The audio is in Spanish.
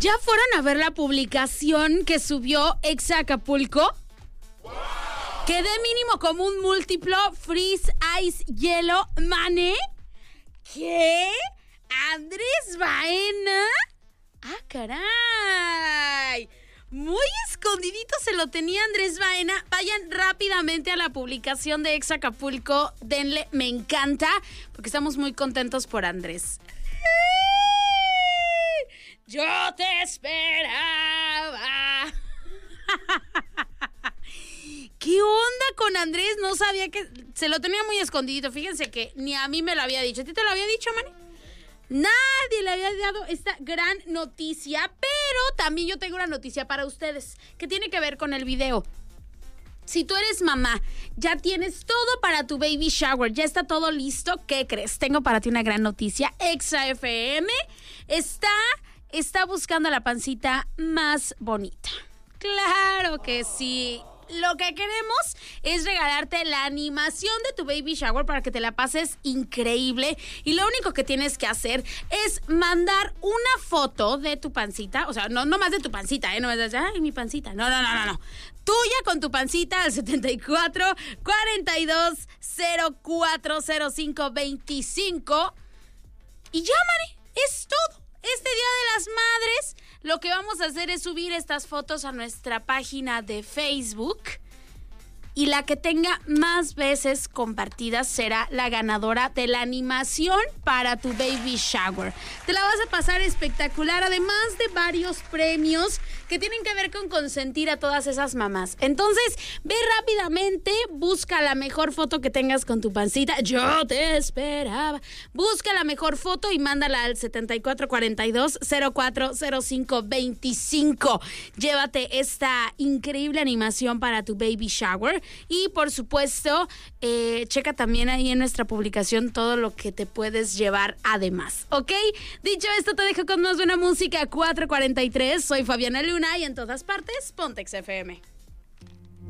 ¿Ya fueron a ver la publicación que subió Exa Acapulco? ¡Wow! Quedé mínimo como un múltiplo Freeze, Ice, Hielo, Mane. ¿Qué? ¿Andrés Baena? ¡Ah, caray! Muy escondidito se lo tenía Andrés Baena. Vayan rápidamente a la publicación de Exa Acapulco. Denle me encanta, porque estamos muy contentos por Andrés. Yo te esperaba. ¿Qué onda con Andrés? No sabía que... Se lo tenía muy escondidito. Fíjense que ni a mí me lo había dicho. ¿A ti te lo había dicho, Mani? Nadie le había dado esta gran noticia, pero también yo tengo una noticia para ustedes que tiene que ver con el video. Si tú eres mamá, ya tienes todo para tu baby shower, ya está todo listo, ¿qué crees? Tengo para ti una gran noticia. Exa FM está buscando la pancita más bonita. Claro que sí. Lo que queremos es regalarte la animación de tu baby shower para que te la pases increíble. Y lo único que tienes que hacer es mandar una foto de tu pancita. O sea, no más de tu pancita, no me digas, ay, mi pancita. No. Tuya con tu pancita al 74 42 04 05 25. Y llámale, es todo. Este Día de las Madres, lo que vamos a hacer es subir estas fotos a nuestra página de Facebook. Y la que tenga más veces compartidas será la ganadora de la animación para tu baby shower. Te la vas a pasar espectacular, además de varios premios que tienen que ver con consentir a todas esas mamás. Entonces, ve rápidamente, busca la mejor foto que tengas con tu pancita. Yo te esperaba. Busca la mejor foto y mándala al 7442 04 05 25. Llévate esta increíble animación para tu baby shower. Y por supuesto, checa también ahí en nuestra publicación todo lo que te puedes llevar además, ¿ok? Dicho esto, te dejo con más buena música. 4:43, soy Fabiana Luna y en todas partes, Ponte Exa FM.